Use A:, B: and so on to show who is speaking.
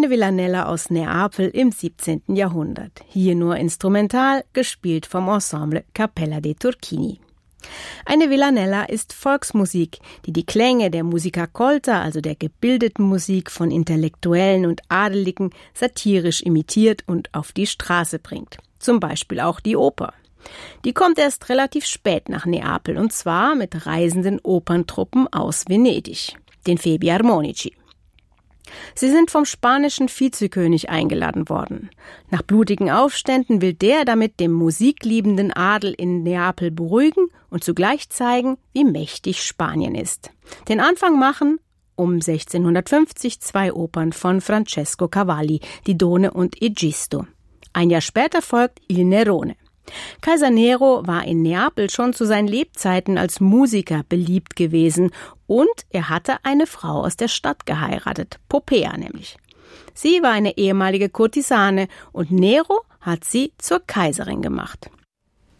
A: Eine Villanella aus Neapel im 17. Jahrhundert. Hier nur instrumental, gespielt vom Ensemble Cappella dei Turchini. Eine Villanella ist Volksmusik, die die Klänge der Musica colta, also der gebildeten Musik von Intellektuellen und Adeligen, satirisch imitiert und auf die Straße bringt. Zum Beispiel auch die Oper. Die kommt erst relativ spät nach Neapel, und zwar mit reisenden Operntruppen aus Venedig, den Fabi Armonici. Sie sind vom spanischen Vizekönig eingeladen worden. Nach blutigen Aufständen will der damit dem musikliebenden Adel in Neapel beruhigen und zugleich zeigen, wie mächtig Spanien ist. Den Anfang machen um 1650 2 Opern von Francesco Cavalli, Didone und Egisto. Ein Jahr später folgt Il Nerone. Kaiser Nero war in Neapel schon zu seinen Lebzeiten als Musiker beliebt gewesen und er hatte eine Frau aus der Stadt geheiratet, Popea nämlich. Sie war eine ehemalige Kurtisane und Nero hat sie zur Kaiserin gemacht.